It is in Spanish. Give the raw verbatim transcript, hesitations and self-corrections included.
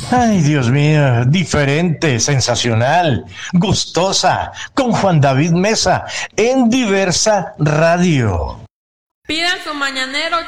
Ay, Dios mío, diferente, sensacional, gustosa, con Juan David Meza, en Diversa Radio. Pidan su mañanero,